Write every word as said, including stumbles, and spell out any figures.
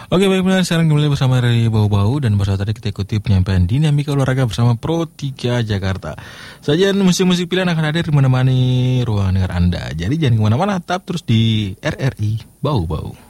Oke baik benar, sekarang kembali bersama dari Bau-Bau dan bersama tadi kita ikuti penyampaian dinamika olahraga bersama Pro tiga Jakarta. Sajian musik-musik pilihan akan hadir menemani ruang dengar Anda. Jadi jangan kemana-mana, tetap terus di R R I Bau-Bau.